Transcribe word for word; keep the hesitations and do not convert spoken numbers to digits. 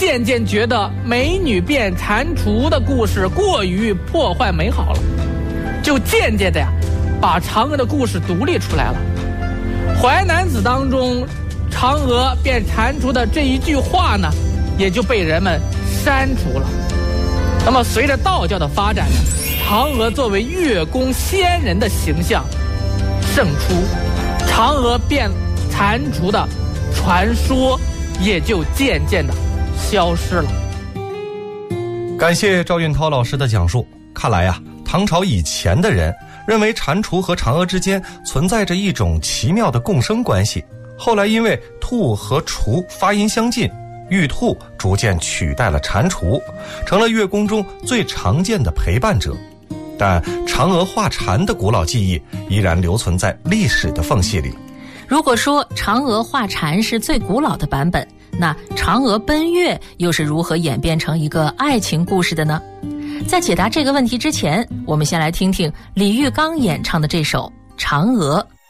渐渐觉得美女变蟾蜍的故事过于破坏美好了，就渐渐的呀，把嫦娥的故事独立出来了。《淮南子》当中嫦娥变蟾蜍的这一句话呢，也就被人们删除了。那么随着道教的发展呢，嫦娥作为月宫仙人的形象胜出，嫦娥变蟾蜍的传说也就渐渐的消失了。 感谢赵运涛老师的讲述。看来呀、啊，唐朝以前的人认为蟾蜍和嫦娥之间存在着一种奇妙的共生关系，后来因为兔和雏发音相近，玉兔逐渐取代了蟾蜍，成了月宫中最常见的陪伴者。但嫦娥化蟾的古老记忆依然留存在历史的缝隙里。 如果说嫦娥化蟾是最古老的版本，那嫦娥奔月又是如何演变成一个爱情故事的呢？在解答这个问题之前，我们先来听听李玉刚演唱的这首《嫦娥》。